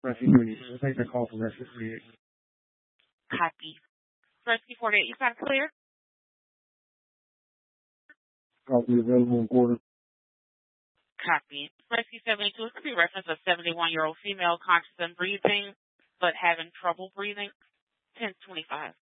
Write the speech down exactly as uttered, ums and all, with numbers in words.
Rescue forty-eight. We'll take the call from Rescue forty-eight. Copy. Rescue forty-eight, you sound clear? Copy available in quarter. Copy. Rescue seventy-two, it could be reference a seventy-one-year-old female conscious and breathing, but having trouble breathing. ten twenty-five.